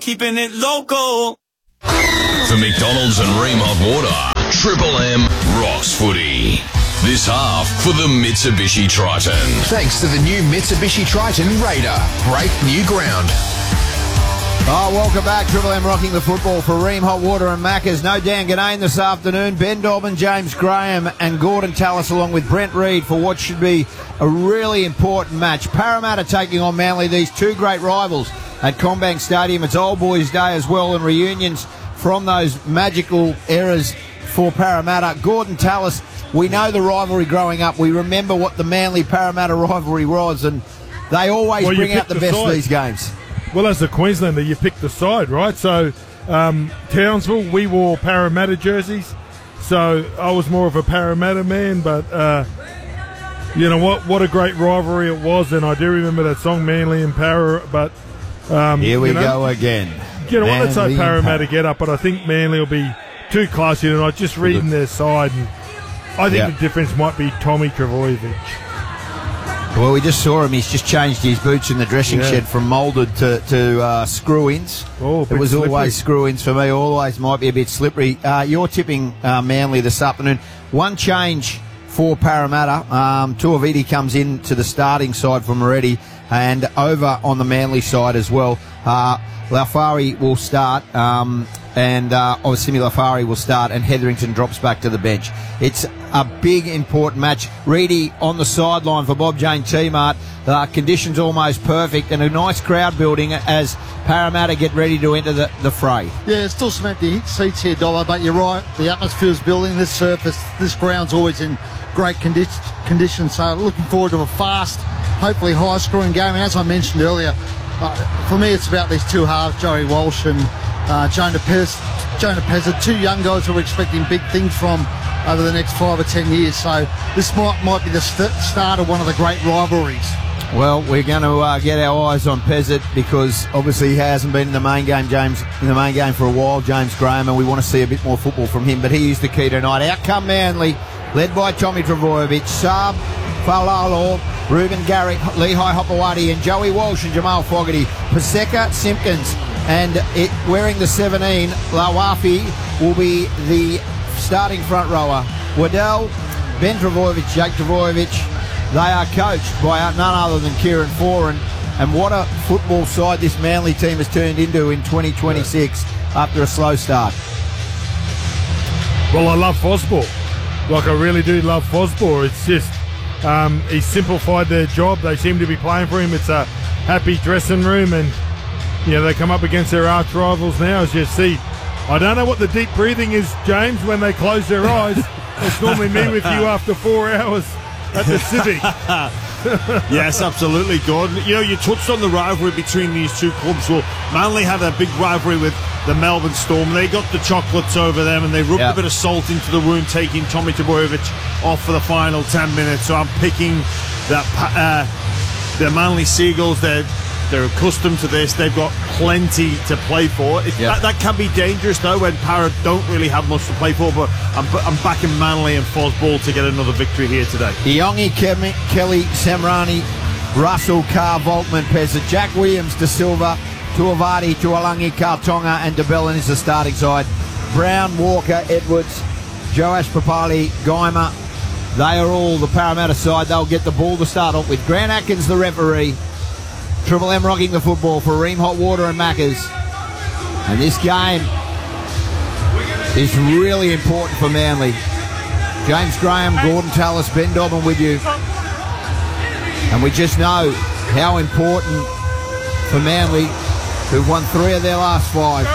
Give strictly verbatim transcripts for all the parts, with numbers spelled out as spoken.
keeping it local. For McDonald's and Ream Hot Water, Triple M rocks footy. This half for the Mitsubishi Triton. Thanks to the new Mitsubishi Triton Raider. Break new ground. Oh, welcome back. Triple M rocking the football for Ream Hot Water and Macca's. No Dan Ganane this afternoon. Ben Dobbin, James Graham and Gordon Tallis along with Brent Reid for what should be a really important match. Parramatta taking on Manly, these two great rivals at CommBank Stadium. It's Old Boys Day as well, and reunions from those magical eras for Parramatta. Gordon Tallis, we know the rivalry growing up. We remember what the Manly-Parramatta rivalry was, and they always well, bring out the, the best side. of these games. Well, as a Queenslander, you pick the side, right? So, um, Townsville, we wore Parramatta jerseys, so I was more of a Parramatta man, but uh, you know what? What a great rivalry it was, and I do remember that song, Manly and Para, but... Um, Here we you know, go again. You know what? Let's hope Manly Parramatta get up, but I think Manly will be too classy tonight, just reading their side, and I think Yeah. the difference might be Tommy Trbojevic. Well, we just saw him. He's just changed his boots in the dressing Yeah. shed from moulded to, to uh, screw-ins. Oh, a it bit was slippery. always screw-ins for me. Always might be a bit slippery. Uh, you're tipping uh, Manly this afternoon. One change for Parramatta. Um, Tuiviti comes in to the starting side for Moretti, and over on the Manly side as well. Uh, Laufari will start, um, and uh, obviously Laufari will start, and Hetherington drops back to the bench. It's a big, important match. Reedy on the sideline for Bob Jane T-Mart. Uh, conditions almost perfect, and a nice crowd building as Parramatta get ready to enter the, the fray. Yeah, still some empty seats here, Dollar, but you're right. The atmosphere's building. This surface, this ground's always in great condi- conditions. So looking forward to a fast, hopefully high-scoring game. And as I mentioned earlier, uh, for me it's about these two halves, Joey Walsh and uh, Jonah Pez. Jonah Pez are two young guys who we're expecting big things from over the next five or ten years. So this might might be the st- start of one of the great rivalries. Well, we're going to uh, get our eyes on Pezzett because obviously he hasn't been in the main game, James, in the main game for a while, James Graham, and we want to see a bit more football from him. But he is the key tonight. Out come Manly, led by Tommy Trbojevic, Saab, Falalo, Ruben Garrick, Lehigh Hopewadi, and Joey Walsh and Jamal Fogarty, Paseka, Simpkins, and it, wearing the seventeen, Lawafi will be the starting front rower. Waddell, Ben Trbojevic, Jake Trbojevic. They are coached by none other than Kieran Foran, and what a football side this Manly team has turned into in twenty twenty-six after a slow start. Well, I love Fosbor. Like, I really do love Fosbor. It's just, um, he's simplified their job. They seem to be playing for him. It's a happy dressing room, and, you know, they come up against their arch rivals now, as you see. I don't know what the deep breathing is, James, when they close their eyes. It's normally me with you after four hours at the Civic. Yes, absolutely, Gordon. You know, you touched on the rivalry between these two clubs. Well, Manly had a big rivalry with the Melbourne Storm. They got the chocolates over them, and they rubbed Yep. a bit of salt into the wound, taking Tommy Trbojevic off for the final ten minutes. So I'm picking that uh, the Manly Seagulls. They're they're accustomed to this. They've got plenty to play for. It, Yep. that, that can be dangerous though when Para don't really have much to play for. But I'm I'm backing Manly and Fosball to get another victory here today. Iongi, Ke- Kelly, Samrani, Russell, Carr, Volkman, Pezzett, Jack Williams, De Silva, Tuivati, Tuolangi, Kartonga, and De Bellin is the starting side. Brown, Walker, Edwards, Joash Papali, Geimer. They are all the Parramatta side. They'll get the ball to start off with. Grant Atkins, the referee. Triple M rocking the football for Ream Hot Water and Macca's. And this game is really important for Manly. James Graham, Gordon Tallis, Ben Dobbin with you. And we just know how important for Manly, who've won three of their last five.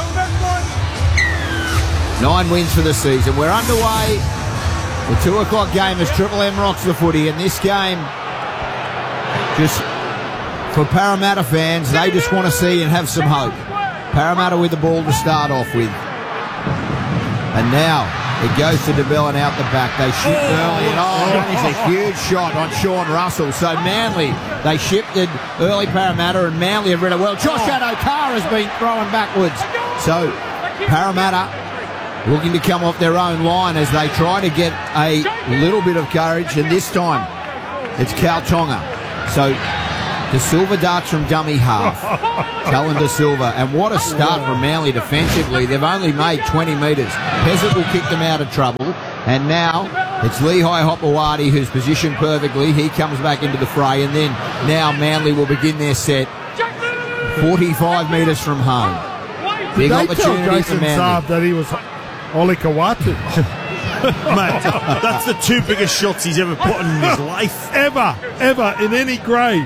Nine wins for the season. We're underway. The two o'clock game as Triple M rocks the footy. And this game, just for Parramatta fans, they just want to see and have some hope. Parramatta with the ball to start off with. And now it goes to De Bellin out the back. They shoot early, and oh, that is a huge shot on Sean Russell. So Manly, they shifted early Parramatta, and Manly have read it well. Josh Addo-Carr has been thrown backwards. So Parramatta looking to come off their own line as they try to get a little bit of courage, and this time it's Cal Tonga. So De Silva darts from dummy half. Cullen De Silva. And what a start from Manly defensively. They've only made twenty metres. Peasant will kick them out of trouble. And now it's Lehigh Hopewadi who's positioned perfectly. He comes back into the fray. And then now Manly will begin their set forty-five metres from home. Big Did they tell opportunity for Jason Manly. Saab that he was Oli Kawatu? Mate, that's the two biggest shots he's ever put in his life. Ever, ever, in any grade.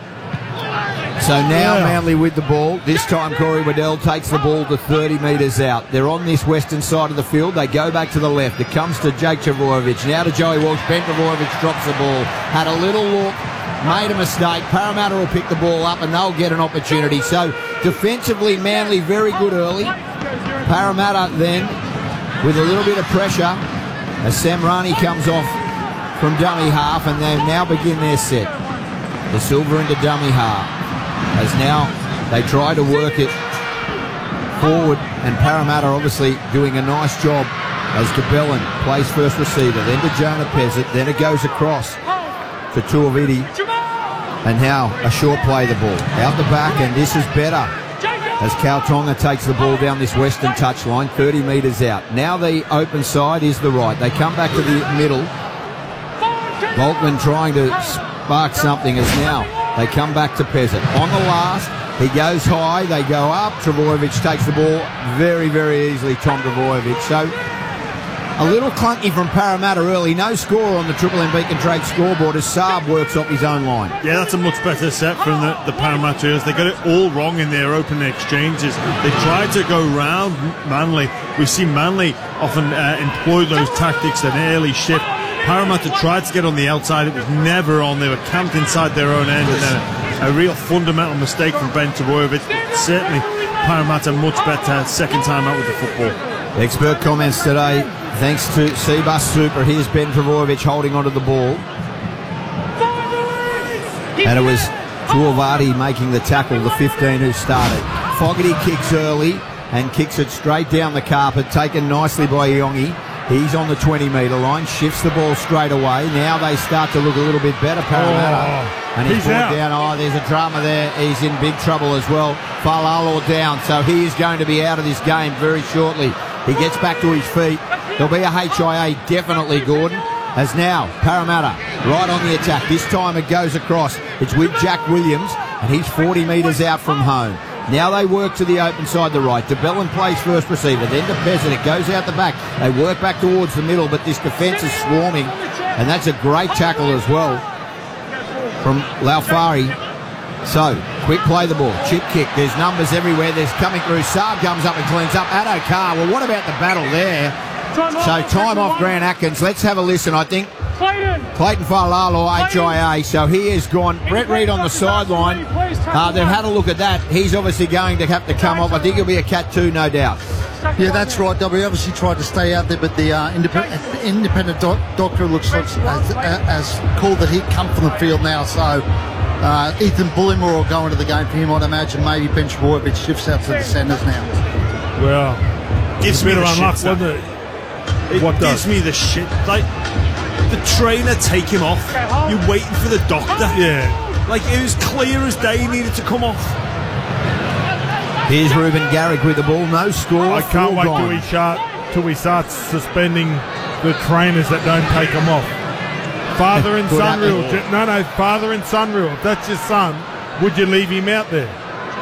So now Yeah. Manly with the ball. This time Corey Waddell takes the ball to thirty metres out. They're on this western side of the field. They go back to the left. It comes to Jake Trbojevic. Now to Joey Walsh. Ben Trbojevic drops the ball. Had a little look. Made a mistake. Parramatta will pick the ball up and they'll get an opportunity. So defensively, Manly very good early. Parramatta then with a little bit of pressure as Sam Rani comes off from dummy half and they now begin their set. De Silva into dummy half. As now they try to work it forward, and Parramatta obviously doing a nice job as DeBellin plays first receiver, then to Jonah Pezzett, then it goes across to Tuiviti, and now a short play the ball out the back, and this is better as Cal Tonga takes the ball down this western touchline, thirty metres out. Now the open side is the right. They come back to the middle. Volkman trying to spark something as now they come back to Pezzett. On the last, he goes high, they go up. Trbojevic takes the ball very, very easily, Tom Trbojevic. So a little clunky from Parramatta early. No score on the Triple M Beacon Trade scoreboard as Saab works off his own line. Yeah, that's a much better set from the, the Parramatta. They got it all wrong in their open exchanges. They tried to go round Manly. We've seen Manly often uh, employ those tactics, an early shift. Parramatta tried to get on the outside. It was never on. They were camped inside their own end, and then a, a real fundamental mistake from Ben Trbojevic. Certainly, Parramatta much better second time out with the football. Expert comments today, thanks to Seabus Super. Here's Ben Trbojevic holding onto the ball. And it was Tuiviti making the tackle, the fifteen who started. Fogarty kicks early and kicks it straight down the carpet, taken nicely by Iongi. He's on the twenty metre line, shifts the ball straight away. Now they start to look a little bit better, Parramatta. Oh, and he's, he's brought out. down. Oh, there's a drama there. He's in big trouble as well. Falalor down, so he is going to be out of this game very shortly. He gets back to his feet. There'll be a H I A definitely, Gordon. As now, Parramatta right on the attack. This time it goes across. It's with Jack Williams, and he's forty metres out from home. Now they work to the open side, the right. DeBellin plays first receiver, then to Pezzett. It goes out the back. They work back towards the middle, but this defence is swarming, and that's a great tackle as well from Laufari. So, quick play the ball, chip kick. There's numbers everywhere. There's coming through. Saab comes up and cleans up. Addo Carr. Well, what about the battle there? So, time off Grant Atkins. Let's have a listen, I think. Clayton Falalor, H I A. So he has gone. Brett Reid on the sideline. Uh, they've had a look at that. He's obviously going to have to come off. I think he'll be a cat too, no doubt. Yeah, that's right. W obviously tried to stay out there, but the uh, independent, independent doc- doctor looks like has, has called that he'd come from the field now. So uh, Ethan Bullimore will go into the game for him, I'd imagine. Maybe Ben Trbojevic shifts out to the centres now. Well, Gives a me bit the of unluck, shit, wasn't it? It What gives does? me the shit. Like, the trainer take him off. You're waiting for the doctor. Yeah. Like, it was clear as day he needed to come off. Here's Ruben Garrick with the ball. No score. I can't full wait gone. till we start till we start suspending the trainers that don't take them off. Father and Good son happen. rule. Ju- No, no, father and son rule. If that's your son, would you leave him out there?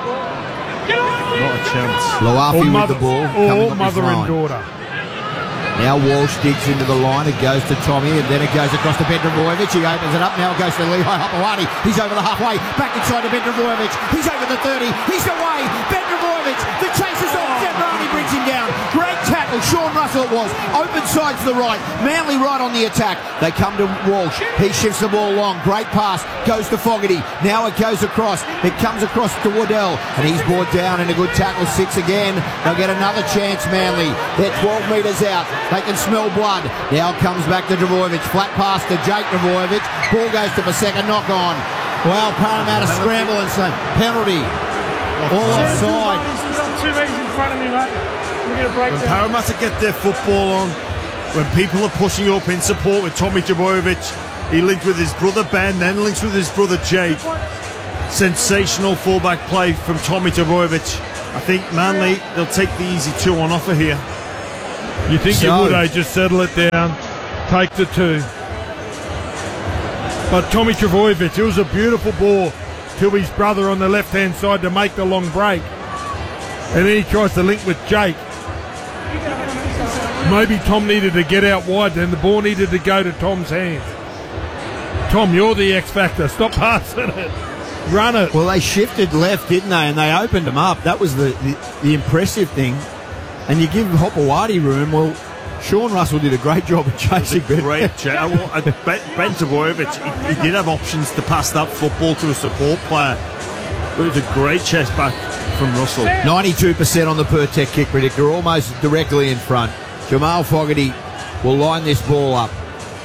Not a chance. Loafi Or with mother, the ball. coming or up his mother and line. daughter. Now Walsh digs into the line. It goes to Tommy, and then it goes across to Ben Trbojevic. He opens it up. Now it goes to Lehigh Hopewadi. He's over the halfway. Back inside to Ben Trbojevic. He's over the thirty. He's away. Ben Trbojevic. The chase is on. Zemrani brings him down. Great tackle. Sean Russell it was. Open side to the right. Manly right on the attack. They come to Walsh. He shifts the ball long. Great pass. Goes to Fogarty. Now it goes across. It comes across to Waddell. And he's brought down in a good tackle. Six again. They'll get another chance, Manly. They're twelve metres out. They can smell blood. Now comes back to Trbojevic. Flat pass to Jake Trbojevic. Ball goes to the second knock on. Well, Parramatta scramble and say penalty. All offside. Two metres in front of me, mate. We're going to break When down. Parramatta get their football on, when people are pushing up in support with Tommy Trbojevic, he linked with his brother Ben, then links with his brother Jake. sensational fullback play from Tommy Trbojevic. I think Manly, they'll take the easy two on offer here. You think So- you would, eh? Just settle it down, take the two. But Tommy Trbojevic, it was a beautiful ball to his brother on the left-hand side to make the long break. And then he tries to link with Jake. Maybe Tom needed to get out wide, then the ball needed to go to Tom's hands. Tom, you're the X factor. Stop passing it. Run it. Well, they shifted left, didn't they? And they opened them up. That was the, the, the impressive thing. And you give Hopewadi room. Well, Sean Russell did a great job of chasing Ben. Great check. I want- I- Ben Ben Trbojevic, he, he did have options to pass that football to a support player. But it was a great chest back from Russell. ninety-two percent on the per-tech kick predictor, almost directly in front. Jamal Fogarty will line this ball up.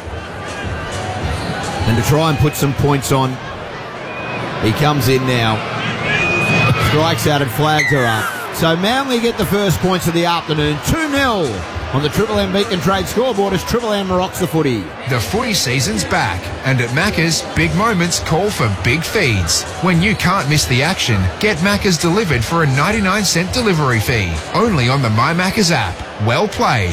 And to try and put some points on, he comes in now. Strikes out and flags are up. So Manly get the first points of the afternoon. two nil on the Triple M Beacon Trade scoreboard as Triple M rocks the footy. The footy season's back, and at Macca's, big moments call for big feeds. When you can't miss the action, get Macca's delivered for a ninety-nine cent delivery fee. Only on the My Macca's app. Well played.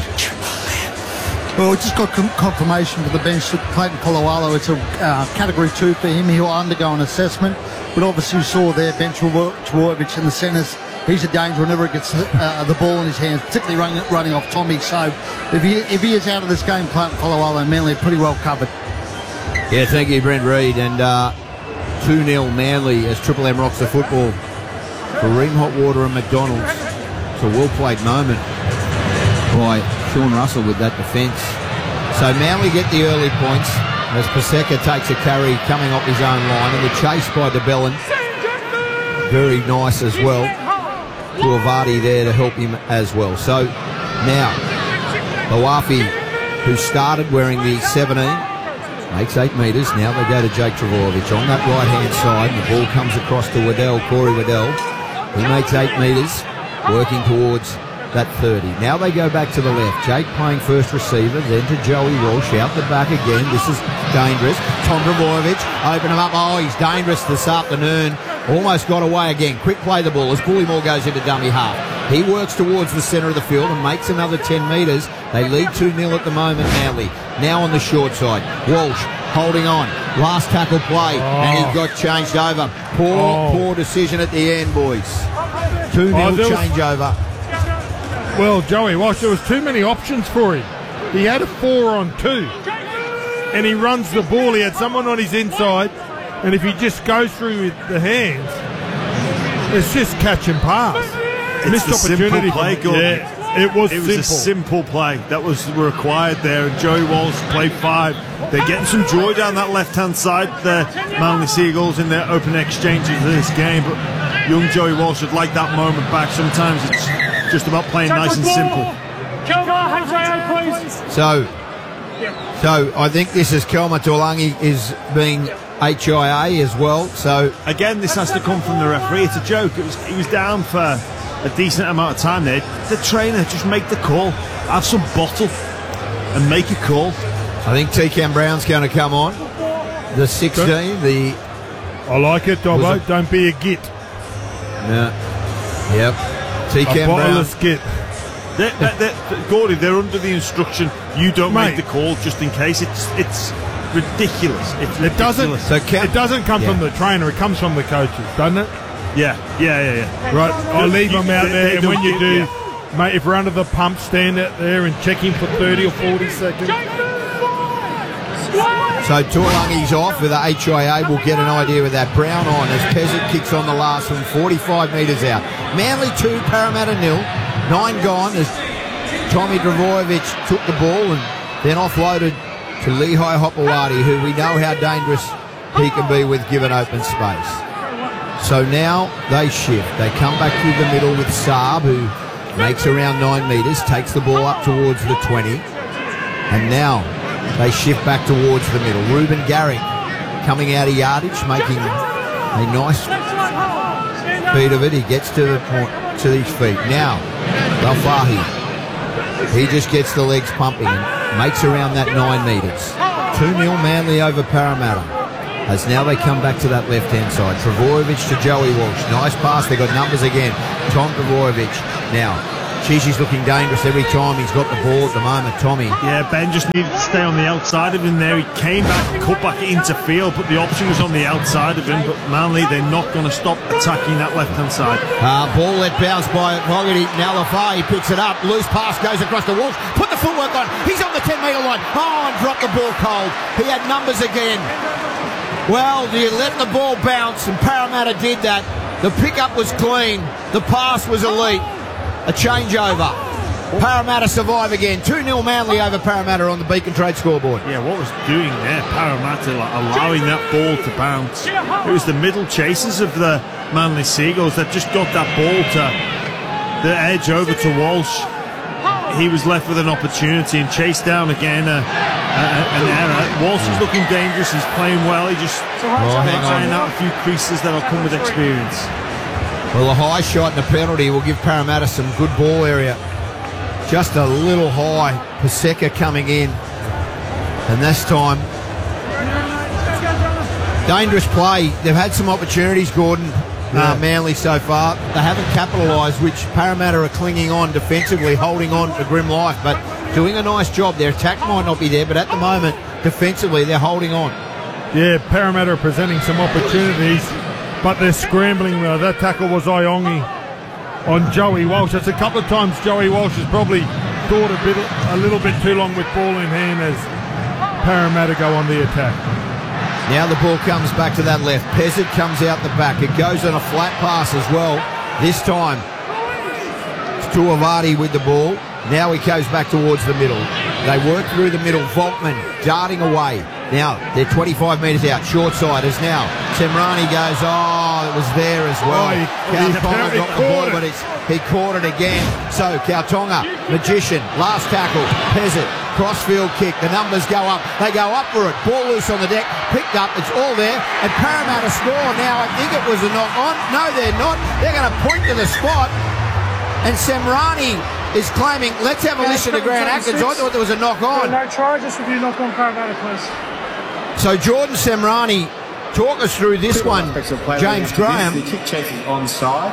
Well, we just got com- confirmation for the bench that Clayton Polawalo, it's a uh, category two for him. He'll undergo an assessment. But obviously you saw there Ben Trbojevic in the centres. He's a danger whenever he gets uh, the ball in his hands, particularly running, running off Tommy. So if he if he is out of this game, Clayton Polawalo and Manly are pretty well covered. Yeah, thank you, Brent Reid. And uh, two nil Manly as Triple M rocks the football for Ream Hot Water and McDonald's. It's a well-played moment by Sean Russell with that defence. So Manly get the early points as Paseka takes a carry coming off his own line, and the chase by DeBellin. Very nice as well. Tuivasa there to help him as well. So now, Bawafi, who started wearing the seventeen, makes eight metres. Now they go to Jake Trbojevic on that right-hand side. And the ball comes across to Waddell, Corey Waddell. He makes eight metres, working towards that thirty. Now they go back to the left. Jake playing first receiver, then to Joey Walsh. Out the back again. This is dangerous. Tom Trbojevic, open him up. Oh, he's dangerous this afternoon. Almost got away again. Quick play the ball as Bullymore goes into dummy half. He works towards the centre of the field and makes another ten metres. They lead two nil at the moment, Manly. Now on the short side. Walsh holding on. Last tackle play. Oh. And he got changed over. Poor, Oh. poor decision at the end, boys. two nil Oh, there was- changeover. Well, Joey Walsh, there was too many options for him. He had a four on two. And he runs the ball. He had someone on his inside. And if he just goes through with the hands, it's just catch and pass. It's Missed the simple opportunity. play, from- Gordon. Yeah, it was It was simple. a simple play that was required there, and Joey Walsh played five. They're getting some joy down that left-hand side, the Manly Seagulls, in their open exchanges of this game. But young Joey Walsh would like that moment back. Sometimes it's just about playing nice and simple. So, so I think this is Kelma Tuolangi is being H I A as well. So Again, this has to come from the referee. It's a joke. It was he was down for a decent amount of time there. The trainer, just make the call. Have some bottle and make a call. I think T Cam Brown's going to come on. The sixteen, the I like it, Dobbo. Was it- Don't be a git. yeah, yep. T A Cam Brown. bottleless git. They're, they're, they're, Gordy, they're under the instruction. You don't Mate. make the call just in case. It's it's ridiculous. It's It doesn't. ridiculous. So Cam- it doesn't come Yeah. from the trainer. It comes from the coaches, doesn't it? Yeah, yeah, yeah, yeah. Right. I'll leave You- them out they- there, they and when don't you get- do, yeah. mate, if we're under the pump, stand out there and check him for thirty or forty seconds. So Tuolangi's off with the H I A. We'll get an idea with that. Brown on as Peasant kicks on the last one, forty-five metres out. Manly two, Parramatta nil. Nine gone as Tommy Trbojevic took the ball and then offloaded to Lehigh Hopewadi, who we know how dangerous he can be with given open space. So now they shift. They come back through the middle with Saab, who makes around nine metres, takes the ball up towards the twenty. And now they shift back towards the middle. Ruben Garrick coming out of yardage, making a nice feed of it. He gets to the point, to his feet. Now, Balfahi. He just gets the legs pumping and makes around that nine metres. two nil Manly over Parramatta. As now they come back to that left-hand side. Trbojevic to Joey Walsh. Nice pass. They've got numbers again. Tom Trbojevic. Now, Chichi's looking dangerous every time he's got the ball at the moment, Tommy. Yeah, Ben just needed to stay on the outside of him there. He came back, cut back into field, but the option was on the outside of him. But Manly, they're not going to stop attacking that left-hand side. Uh, ball let bounce by Fogarty. Now Lafay, he picks it up. Loose pass goes across the Walsh. Put the footwork on. He's on the ten-metre line. Oh, and dropped the ball cold. He had numbers again. Well, you let the ball bounce, and Parramatta did that. The pickup was clean. The pass was elite. A changeover. Parramatta survive again. two nil Manly over Parramatta on the Beacon Trade scoreboard. Yeah, what was doing there? Parramatta like, allowing that ball to bounce. It was the middle chasers of the Manly Seagulls that just got that ball to the edge over to Walsh. He was left with an opportunity and chased down again uh, uh, an error. Walsh is looking dangerous. He's playing well. He just Oh, hang on. iron out a few creases that'll come with experience. Well, a high shot and a penalty will give Parramatta some good ball area. Just a little high. Paseka coming in. And this time, dangerous play. They've had some opportunities, Gordon, Yeah. uh, Manly so far. They haven't capitalised, which Parramatta are clinging on defensively, holding on to grim life, but doing a nice job. Their attack might not be there, but at the moment, defensively, they're holding on. Yeah, Parramatta are presenting some opportunities, but they're scrambling. Uh, that tackle was Iongi on Joey Walsh. That's a couple of times Joey Walsh has probably thought a bit, a little bit too long with ball in hand as Parramatta go on the attack. Now the ball comes back to that left. Pezzett comes out the back. It goes on a flat pass as well. This time, it's Tuivasa with the ball. Now he goes back towards the middle. They work through the middle. Volkman darting away. Now they're twenty-five metres out. Short side is now. Semrani goes, oh, it was there as well. Oh, he- Kautonga he got the ball, caught it. but it's, he caught it again. So Kautonga, Magician, last tackle. Pezzett, crossfield kick. The numbers go up. They go up for it. Ball loose on the deck. Picked up. It's all there. And Parramatta score. Now I think it was a knock on. No, they're not. They're going to point to the spot. And Semrani is claiming, let's have a listen to Grant Atkins. I thought there was a knock on. No charges if you knock on Parramatta, please. So Jordan Semrani, talk us through this one, James Graham. The kick chase is onside.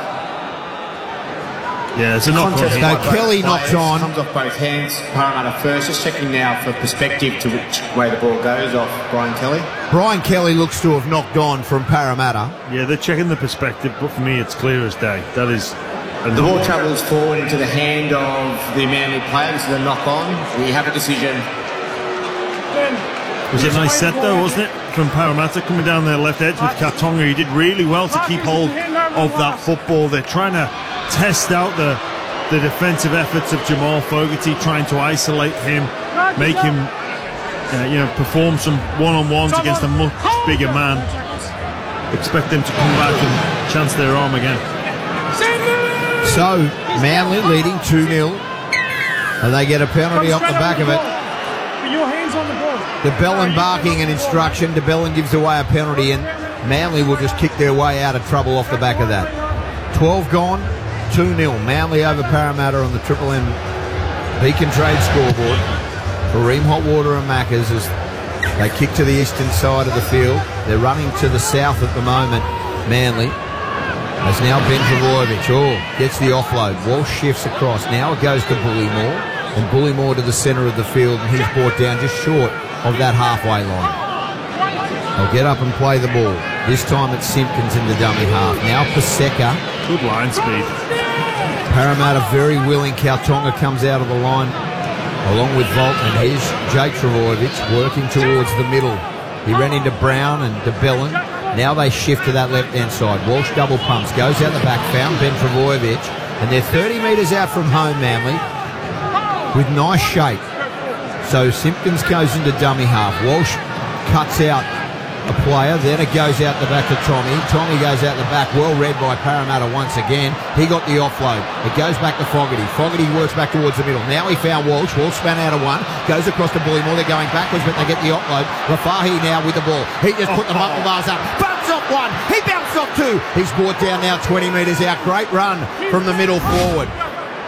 Yeah, it's a knock on Contest him. No, by both Kelly knocks players, on. Comes off both hands. Parramatta first. Just checking now for perspective to which way the ball goes off Brian Kelly. Brian Kelly looks to have knocked on from Parramatta. Yeah, they're checking the perspective, but for me, it's clear as day. That is a The ball knock. travels forward into the hand of the Manly player. This is a knock on. We have a decision. It was a nice set though, wasn't it? From Parramatta coming down their left edge with Kautonga. He did really well to keep hold of that football. They're trying to test out the the defensive efforts of Jamal Fogarty, trying to isolate him, make him uh, you know, perform some one-on-ones against a much bigger man. Expect them to come back and chance their arm again. So Manly leading two nil. And they get a penalty off the back of it. But your hands on the ball. DeBellin barking an instruction. DeBellin gives away a penalty, and Manly will just kick their way out of trouble off the back of that. twelve gone, two nil. Manly over Parramatta on the Triple M Beacon Trade scoreboard. Kareem Hotwater and Maccas as they kick to the eastern side of the field. They're running to the south at the moment, Manly. As now Ben Trbojevic, oh, gets the offload. Walsh shifts across. Now it goes to Bullymore. And Bullymore to the centre of the field, and he's brought down just short of that halfway line. They'll get up and play the ball. This time it's Simpkins in the dummy half. Now Paseka. Good line speed. Parramatta very willing. Kautonga comes out of the line along with Volt, and here's Jake Trbojevic working towards the middle. He ran into Brown and DeBellin. Now they shift to that left-hand side. Walsh double pumps, goes out the back, found Ben Trbojevic, and they're thirty metres out from home, Manly, with nice shape. So Simpkins goes into dummy half. Walsh cuts out a player, then it goes out the back to Tommy. Tommy goes out the back, well read by Parramatta once again. He got the offload. It goes back to Fogarty. Fogarty works back towards the middle. Now he found Walsh. Walsh span out of one, goes across to Bullymore. They're going backwards, but they get the offload. Rafahi now with the ball. He just put the muscle bars up. Bounced off one. He bounced off two. He's brought down now twenty metres out. Great run from the middle forward.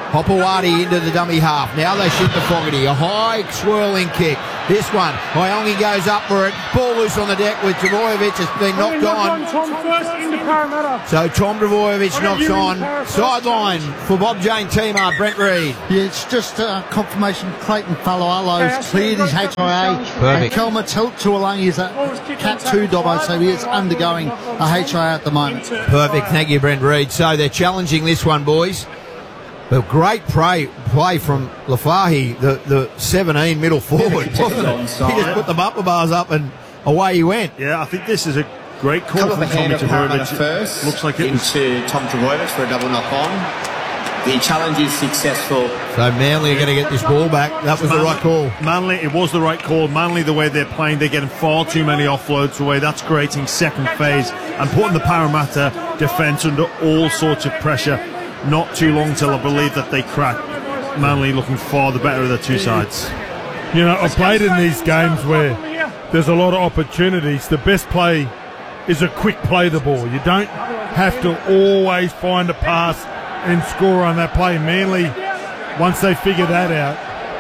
Hopewadi into the dummy half. Now they shift to Fogarty. A high swirling kick. This one, Wyongi goes up for it. Ball loose on the deck with Trbojevic has been knocked on. Tom first into Parramatta. So Tom Trbojevic knocks on. Sideline for Bob Jane Timar, Brent Reid. Yeah, it's just uh, confirmation. Clayton Faloalo's cleared his H I A. Perfect. And Kelma Tuolangi is a Cat two Dobbo, so he is undergoing a H I A at the moment. Perfect. Thank you, Brent Reid. So they're challenging this one, boys. But great play, play from Lafahi, the, the seventeen middle forward, wasn't it? He just put the bumper bars up and away he went. Yeah, I think this is a great call Couple from of Tommy hand of Parramatta Trbojevic. first. Looks like it was into Tom Trbojevic for a double knock on. The challenge is successful. So Manly are going to get this ball back. That was the right call. Manly, it was the right call. Manly, the way they're playing, they're getting far too many offloads away. That's creating second phase and putting the Parramatta defence under all sorts of pressure. Not too long till I believe that they crack. Manly looking far the better of the two sides. You know, I've played in these games where there's a lot of opportunities. The best play is a quick play the ball. You don't have to always find a pass and score on that play. Manly, once they figure that out.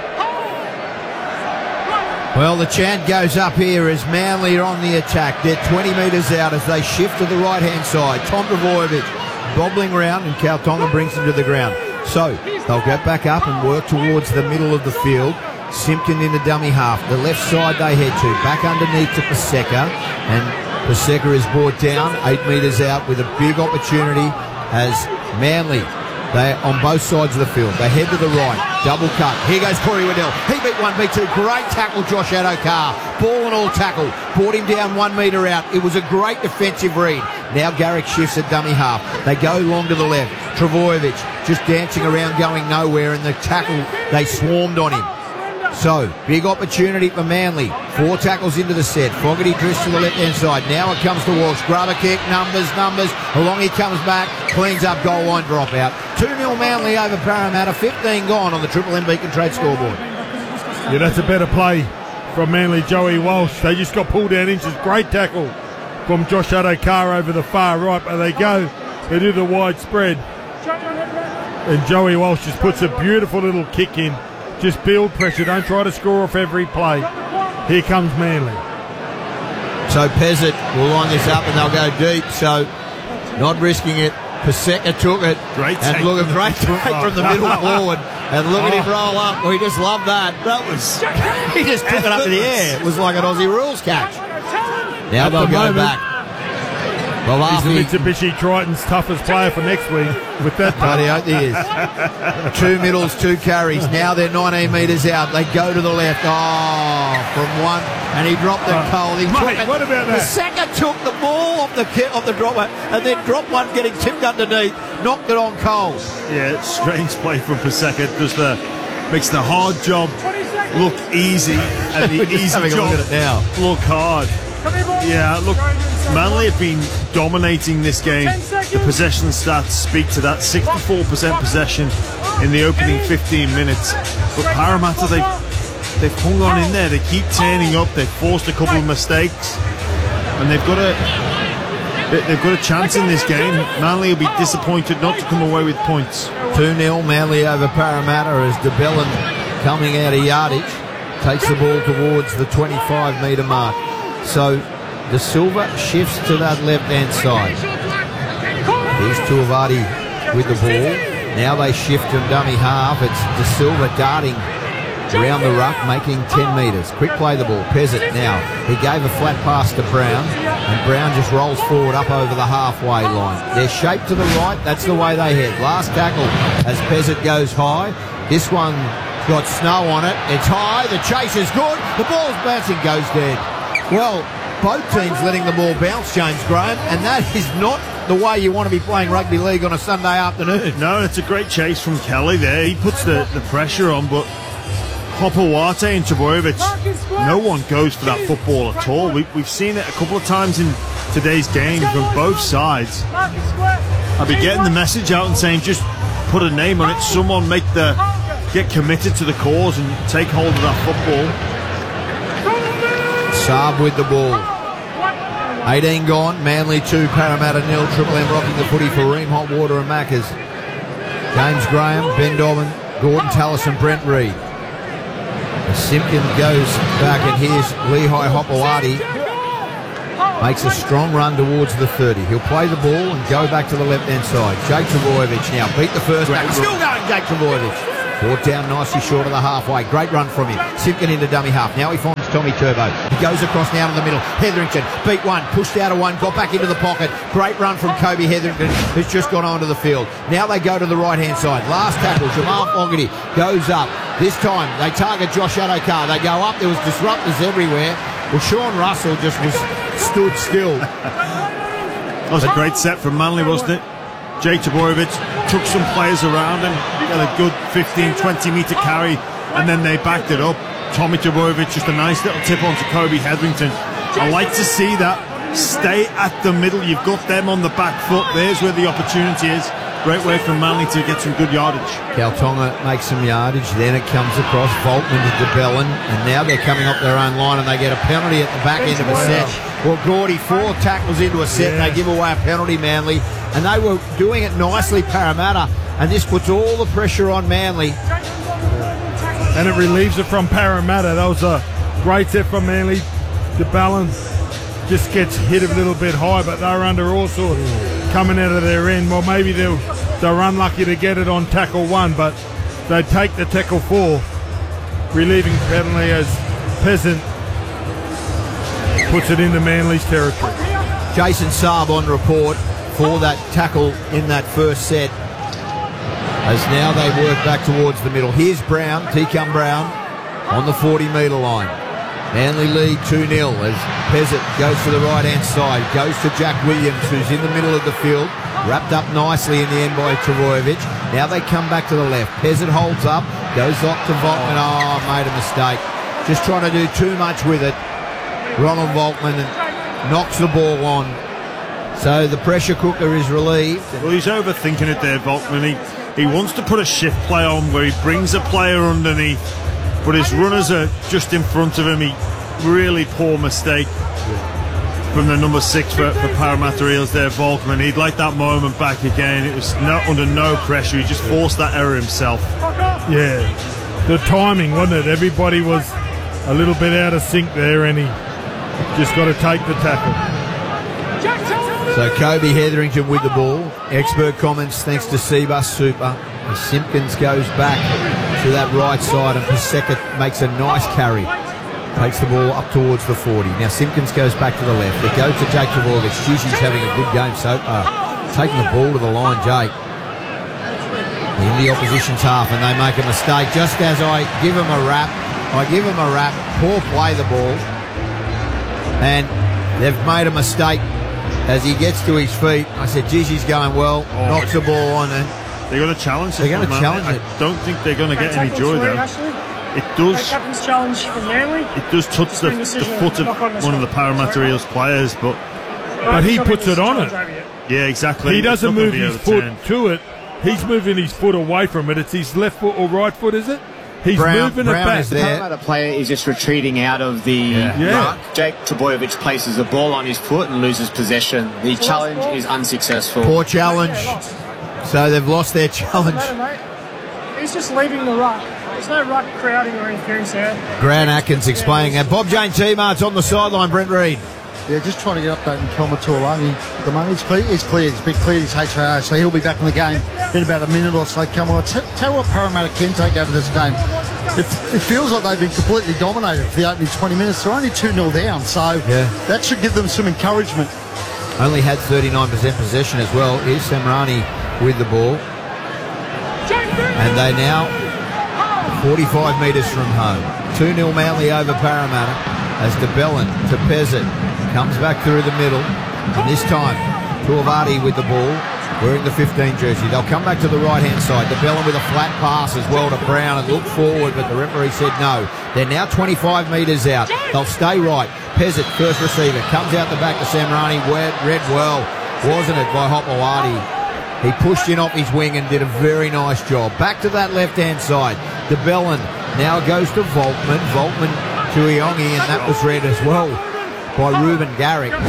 Well, the chant goes up here as Manly are on the attack. They're twenty metres out as they shift to the right-hand side. Tom Trbojevic bobbling around and Cal Tonga brings him to the ground. So they'll get back up and work towards the middle of the field. Simpkin in the dummy half. The left side they head to. Back underneath to Paseka. And Paseka is brought down eight metres out with a big opportunity as Manly, they're on both sides of the field. They head to the right. Double cut. Here goes Corey Waddell. He beat one, beat two. Great tackle, Josh Addo-Carr. Ball and all tackle. Brought him down one metre out. It was a great defensive read. Now Garrick shifts at dummy half. They go long to the left. Trbojevic just dancing around going nowhere, and the tackle, they swarmed on him. So, big opportunity for Manly. Four tackles into the set. Fogarty drifts to the left-hand side. Now it comes to Walsh. Grubber kick, numbers, numbers. Along he comes back, cleans up, goal line dropout. two nil Manly over Parramatta. fifteen gone on the Triple M Beacon Trade scoreboard. Yeah, that's a better play from Manly, Joey Walsh. They just got pulled down inches. Great tackle from Josh Addo-Carr over the far right. But they go, they do the wide spread. And Joey Walsh just puts a beautiful little kick in. Just build pressure. Don't try to score off every play. Here comes Manly. So Pezzett will line this up and they'll go deep. So not risking it. Paseka took it. Great and take look from at great the- take from the middle forward. And look at him roll up. We just love that. That was He just took it up in the air. It was like an Aussie rules catch. Now At they'll the go moment, back. Well, He's the after Mitsubishi Triton's toughest player for next week with that. Bloody oath he is. Two middles, two carries. Now they're nineteen metres out. They go to the left. Oh, from one. And he dropped it cold. He Mate, took it. what about that? The second took the ball off the, ki- off the dropper and then dropped one getting tipped underneath. Knocked it on Cole. yeah, strange play from Paseka. Does the makes the hard job look easy and the We're just easy having a look job at it now. look hard. Yeah, look, Manly have been dominating this game. The possession stats speak to that. sixty-four percent possession in the opening fifteen minutes. But Parramatta, they've, they've hung on in there. They keep turning up. They've forced a couple of mistakes. And they've got a they- they've got a chance in this game. Manly will be disappointed not to come away with points. two nil Manly over Parramatta as DeBellin coming out of yardage takes the ball towards the twenty-five metre mark. So De Silva shifts to that left-hand side. Here's Tuivati with the ball. Now they shift to dummy half. It's De Silva darting around the ruck, making ten metres. Quick play the ball. Pezzett now. He gave a flat pass to Brown, and Brown just rolls forward up over the halfway line. They're shaped to the right. That's the way they head. Last tackle as Pezzett goes high. This one got snow on it. It's high. The chase is good. The ball's bouncing, goes dead. Well, both teams letting the ball bounce, James Graham, and that is not the way you want to be playing rugby league on a Sunday afternoon. No, it's a great chase from Kelly there. He puts the, the pressure on, but Hopewadi and Trbojevic, no one goes for that football at all. We, we've seen it a couple of times in today's game from both sides. I'll be getting the message out and saying just put a name on it. Someone make the get committed to the cause and take hold of that football. Saab with the ball. eighteen gone. Manly two, Parramatta nil. Triple M rocking the footy for Ream, Hot Water and Maccas. James Graham, Ben Dobbin, Gordon Tallis and Brent Reid. As Simpkin goes back, and here's Lehigh Hopewadi. Makes a strong run towards the thirty. He'll play the ball and go back to the left-hand side. Jake Trbojevic now beat the first back. Still going, Jake Trbojevic. Brought down nicely short of the halfway. Great run from him. Simpkin into dummy half. Now he finds Tommy Turbo. He goes across now to the middle. Hetherington beat one, pushed out of one, got back into the pocket. Great run from Kobe Hetherington, who's just gone onto the field. Now they go to the right-hand side. Last tackle, Jamal Fogarty goes up. This time they target Josh Adokar. They go up. There was disruptors everywhere. Well, Sean Russell just was stood still. That was a great set from Manly, wasn't it? Jake Trbojevic took some players around and got a good fifteen, twenty metre carry, and then they backed it up. Tommy Trbojevic, just a nice little tip onto Kobe Hetherington. I like to see that. Stay at the middle. You've got them on the back foot. There's where the opportunity is. Great way from Manly to get some good yardage. Kaltonga makes some yardage. Then it comes across Volkman to DeBellin, and now they're coming up their own line, and they get a penalty at the back end of a set. Well, Gordy, four tackles into a set, yeah. And they give away a penalty, Manly, and they were doing it nicely, Parramatta, and this puts all the pressure on Manly. And it relieves it from Parramatta. That was a great set from Manly. DeBellin just gets hit a little bit high, but they're under all sorts coming out of their end. Well, maybe they're, they're unlucky to get it on tackle one, but they take the tackle four, relieving penalty as Peasant puts it into Manly's territory. Jason Saab on report for that tackle in that first set, as now they work back towards the middle. Here's Brown, T-Cum Brown, on the forty metre line. Manly lead two nil as Peasant goes to the right-hand side, goes to Jack Williams, who's in the middle of the field, wrapped up nicely in the end by Trbojevic. Now they come back to the left. Peasant holds up, goes up to Volkman. Oh, made a mistake. Just trying to do too much with it. Ronald Volkman knocks the ball on. So the pressure cooker is relieved. Well, he's overthinking it there, Volkman. He, he wants to put a shift play on where he brings a player underneath, but his runners are just in front of him. He really poor mistake from the number six for, for Parramatta Eels there, Volkman. He'd like that moment back again. It was no, under no pressure. He just forced that error himself. Yeah, the timing, wasn't it? Everybody was a little bit out of sync there, and he just got to take the tackle. So Kobe Hetherington with the ball. Expert comments thanks to Seabus Super. As Simpkins goes back to that right side, and Paseka makes a nice carry. Takes the ball up towards the forty. Now Simpkins goes back to the left. It goes to Jake Trbojevic. Gigi's having a good game so far. Taking the ball to the line, Jake. In the opposition's half, and they make a mistake. Just as I give him a wrap, I give him a wrap. Poor play the ball. And they've made a mistake as he gets to his feet. I said, Gigi's going well. Oh, knocks the ball on, and they're going to challenge. They're going to challenge it. I don't think they're going to get any joy though. It does. Captain's challenge from Manly. It does touch the, the foot of one of the Parramatta Eels players, but but he puts it on it. Yeah, exactly. He doesn't move his foot to it. He's moving his foot away from it. It's his left foot or right foot, is it? He's Brown, moving Brown it back. Is the Parramatta player is just retreating out of the yeah. Yeah. Jake Trbojevic places the ball on his foot and loses possession. The challenge is unsuccessful. Poor challenge. So they've lost their challenge. He's just leaving the ruck. There's no ruck crowding or interference there. Grant Atkins explaining that. Bob Jane T-Mart's on the sideline, Brent Reid. Yeah, just trying to get update on Kelma Tuolungi at the moment. He's clear, he's cleared, he's been cleared his H R, so he'll be back in the game in about a minute or so. Come on, t- tell you what Parramatta can take over this game. It, it feels like they've been completely dominated for the opening twenty minutes. They're only two nil down, so yeah. that should give them some encouragement. Only had thirty-nine percent possession as well. Here's Samrani with the ball. And they now forty-five metres from home. two nil Manly over Parramatta as DeBellin to Peasant. Comes back through the middle, and this time Tuivasa with the ball, wearing the fifteen jersey. They'll come back to the right-hand side. DeBellin with a flat pass as well to Brown and look forward, but the referee said no. They're now twenty-five metres out. They'll stay right. Peasant, first receiver, comes out the back to Samrani. Read well, wasn't it, by Hopewadi? He pushed in off his wing and did a very nice job. Back to that left-hand side. DeBellin now goes to Volkman. Volkman to Iongi, and that was read as well by Ruben Garrick.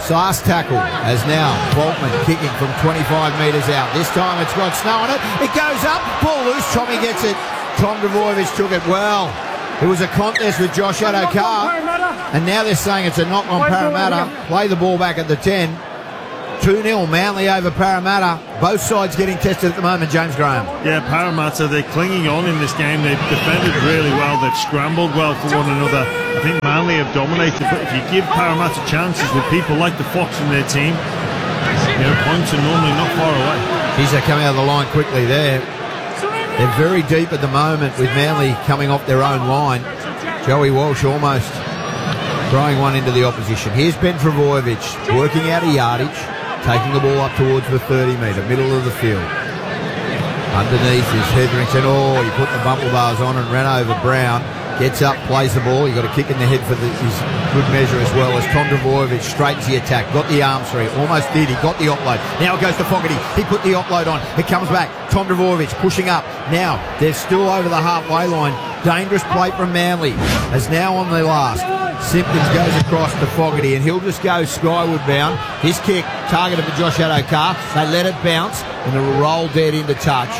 Last tackle as now Volkman kicking from twenty-five metres out. This time it's got snow on it. It goes up. Ball loose. Tommy gets it. Tom Trbojevic took it well. It was a contest with Josh Addo-Carr. And now they're saying it's a knock on Parramatta. Play the ball back at the ten. two nil Manly over Parramatta. Both sides getting tested at the moment, James Graham. Yeah, Parramatta, they're clinging on in this game. They've defended really well. They've scrambled well for one another. I think Manly have dominated, but if you give Parramatta chances with people like the Fox in their team, you know, points are normally not far away. Geez, they come out of the line quickly there. They're very deep at the moment with Manly coming off their own line. Joey Walsh almost throwing one into the opposition. Here's Ben Trbojevic working out a yardage, taking the ball up towards the thirty metre, middle of the field. Underneath is Hetherington. Oh, he put the bumper bars on and ran over Brown. Gets up, plays the ball. He got a kick in the head for the, his good measure as well as Tom Trbojevic straightens the attack. Got the arms free. Almost did. He got the offload. Now it goes to Fogarty. He put the offload on. It comes back. Tom Trbojevic pushing up. Now they're still over the halfway line. Dangerous play from Manly. As now on the last. Simpkins goes across to Fogarty and he'll just go skyward bound. His kick targeted for Josh Addo-Carr. They let it bounce and it'll roll dead into touch.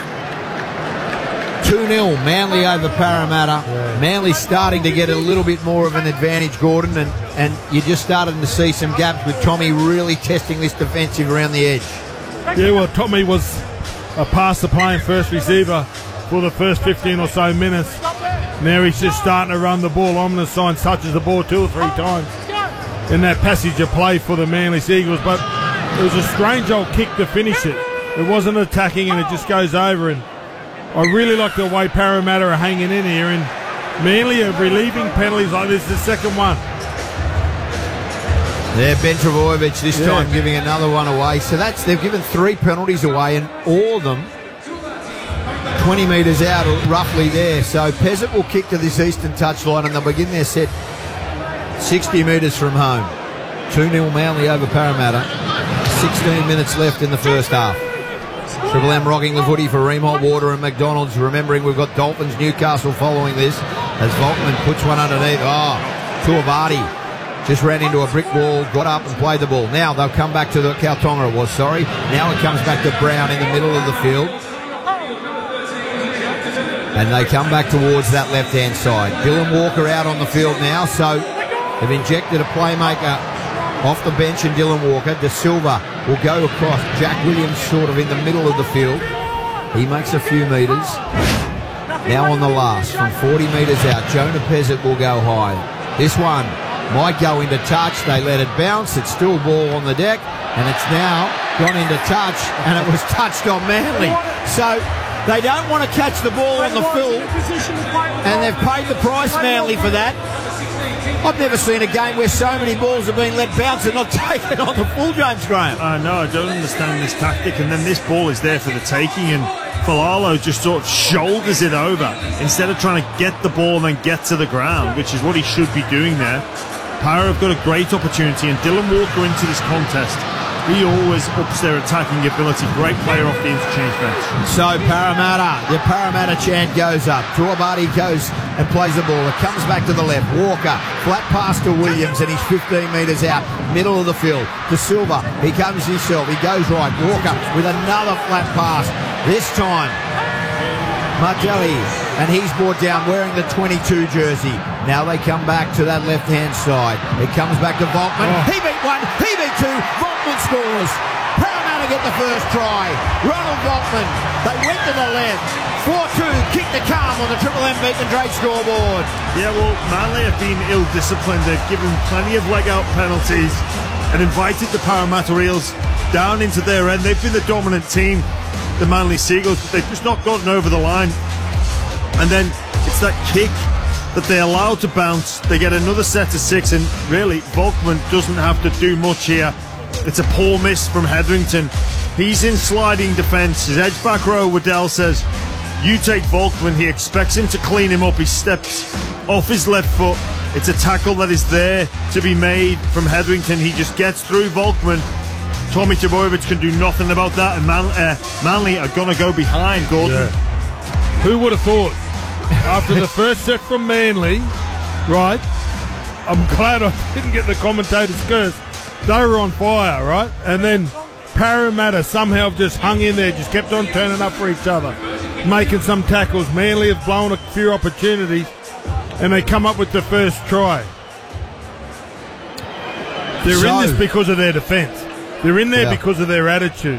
two nil Manly over Parramatta. Yeah. Manly starting to get a little bit more of an advantage, Gordon, and, and you're just starting to see some gaps with Tommy really testing this defensive around the edge. Yeah, well, Tommy was a passer playing first receiver for the first fifteen or so minutes. Now he's just starting to run the ball. Ominous Signs touches the ball two or three times in that passage of play for the Manly Seagulls, but it was a strange old kick to finish it. It wasn't attacking and it just goes over, and I really like the way Parramatta are hanging in here, and Manly are relieving penalties like this, the second one. Yeah, Ben Trbojevic this yeah. time giving another one away. So that's they've given three penalties away, and all of them twenty metres out, roughly there. So Pezzett will kick to this eastern touchline, and they'll begin their set sixty metres from home. two nil Manly over Parramatta. sixteen minutes left in the first half. Triple M rocking the footy for Ream Hot Water and McDonald's. Remembering we've got Dolphins Newcastle following this as Volkman puts one underneath. Oh, Tuivasa just ran into a brick wall, got up and played the ball. Now they'll come back to the Kautonga it was, sorry. Now it comes back to Brown in the middle of the field. And they come back towards that left-hand side. Dylan Walker out on the field now, so they've injected a playmaker off the bench and Dylan Walker. De Silva will go across. Jack Williams sort of in the middle of the field. He makes a few metres. Now on the last, from forty metres out, Jonah Pezzett will go high. This one might go into touch. They let it bounce. It's still ball on the deck, and it's now gone into touch, and it was touched on Manly. So they don't want to catch the ball on the fill, and they've paid the price, Manly, for that. I've never seen a game where so many balls have been let bounce and not taken on the full, James Graham. I know, I don't understand this tactic, and then this ball is there for the taking, and Falalo just sort of shoulders it over instead of trying to get the ball and then get to the ground, which is what he should be doing there. Para have got a great opportunity, and Dylan Walker into this contest, he always ups their attacking ability. Great player off the interchange bench. So Parramatta, the Parramatta chant goes up. Tuivasa goes and plays the ball. It comes back to the left. Walker, flat pass to Williams, and he's fifteen metres out, middle of the field. De Silva, he comes himself. He goes right. Walker with another flat pass. This time, Martelli, and he's brought down wearing the twenty-two jersey. Now they come back to that left-hand side. It comes back to Volkman. Oh. He beat one. He beat two. Volkman scores. Parramatta get the first try. Ronald Volkman. They went to the left. four two. Kick the calm on the Triple M Beacon Drake scoreboard. Yeah, well, Manly have been ill-disciplined. They've given plenty of leg-out penalties and invited the Parramatta Eels down into their end. They've been the dominant team, the Manly Seagulls, but they've just not gotten over the line. And then it's that kick that they allow to bounce. They get another set of six, and really Volkman doesn't have to do much here. It's a poor miss from Hetherington. He's in sliding defence. His edge back row, Waddell says, you take Volkman. He expects him to clean him up. He steps off his left foot. It's a tackle that is there to be made from Hetherington. He just gets through Volkman. Tommy Trbojevic can do nothing about that, and Man- uh, Manly are going to go behind, Gordon. Yeah. Who would have thought? After the first set from Manly, right, I'm glad I didn't get the commentator's curse. they were on fire, right? And then Parramatta somehow just hung in there, just kept on turning up for each other, making some tackles. Manly have blown a few opportunities, and they come up with the first try. They're So- in this because of their defence. They're in there Yeah. because of their attitude.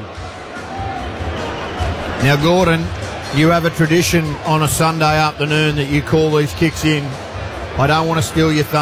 Now, Gordon, you have a tradition on a Sunday afternoon that you call these kicks in. I don't want to steal your thunder.